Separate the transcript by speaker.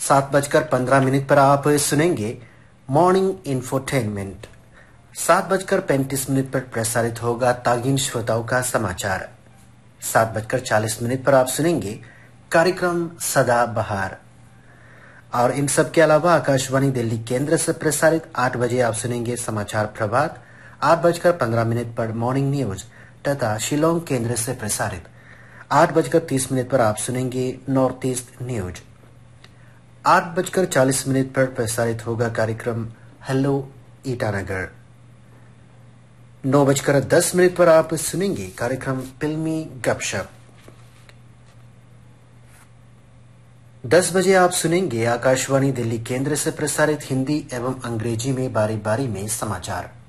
Speaker 1: 7:15 पर आप सुनेंगे मॉर्निंग इंफोटेनमेंट। 7:35 पर प्रसारित होगा तागिन श्रोताओं का समाचार। 7:40 पर आप सुनेंगे कार्यक्रम सदा बहार। और इन सब के अलावा आकाशवाणी दिल्ली केंद्र से प्रसारित 8 बजे आप सुनेंगे समाचार प्रभात। 8:15 पर मॉर्निंग न्यूज तथा शिलोंग केंद्र से प्रसारित 8:30 पर आप सुनेंगे नॉर्थ ईस्ट न्यूज। 8:40 पर प्रसारित होगा कार्यक्रम हेलो ईटानगर। 9:10 पर आप सुनेंगे कार्यक्रम फिल्मी गपशप। 10 बजे आप सुनेंगे आकाशवाणी दिल्ली केंद्र से प्रसारित हिंदी एवं अंग्रेजी में बारी बारी में समाचार।